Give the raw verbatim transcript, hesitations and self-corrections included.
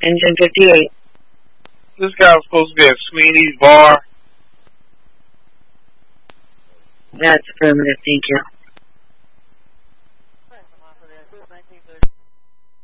Engine fifty-eight. This guy was supposed to be at Sweeney's Bar. That's affirmative, thank you.